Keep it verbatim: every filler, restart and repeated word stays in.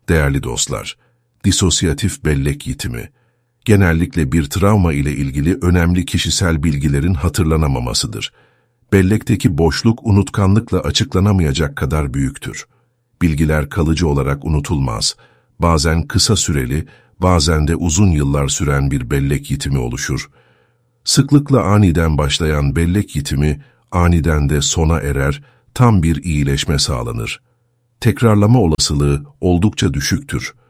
Değerli dostlar, disosyatif bellek yitimi, genellikle bir travma ile ilgili önemli kişisel bilgilerin hatırlanamamasıdır. Bellekteki boşluk unutkanlıkla açıklanamayacak kadar büyüktür. Bilgiler kalıcı olarak unutulmaz. Bazen kısa süreli, bazen de uzun yıllar süren bir bellek yitimi oluşur. Sıklıkla aniden başlayan bellek yitimi, aniden de sona erer, tam bir iyileşme sağlanır. Tekrarlama olasılığı oldukça düşüktür.